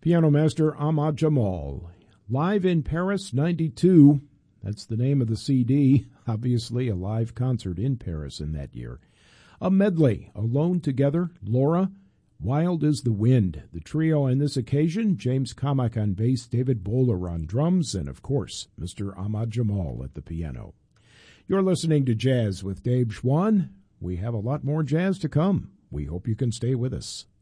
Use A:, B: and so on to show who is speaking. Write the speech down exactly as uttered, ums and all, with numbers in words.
A: Piano master Ahmad Jamal. Live in Paris, ninety-two. That's the name of the C D. Obviously, a live concert in Paris in that year. A medley, Alone Together, Laura, Wild is the Wind. The trio on this occasion, James Kamak on bass, David Bowler on drums, and of course, Mister Ahmad Jamal at the piano. You're listening to Jazz with Dave Schwann. We have a lot more jazz to come. We hope you can stay with us.